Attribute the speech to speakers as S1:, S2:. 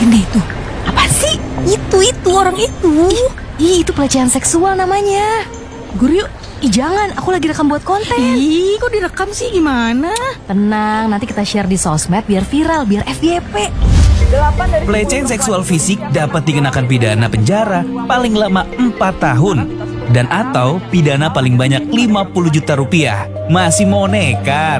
S1: Liatin deh itu. Apa sih? Itu orang itu.
S2: Ih, itu pelecehan seksual namanya.
S1: Guru yuk.
S2: Ih, jangan, aku lagi rekam buat konten.
S1: Ih, kok direkam sih, gimana?
S2: Tenang, nanti kita share di sosmed biar viral, biar FYP.
S3: Pelecehan seksual fisik dapat dikenakan pidana penjara paling lama 4 tahun dan atau pidana paling banyak 50 juta rupiah. Masih mau nekat?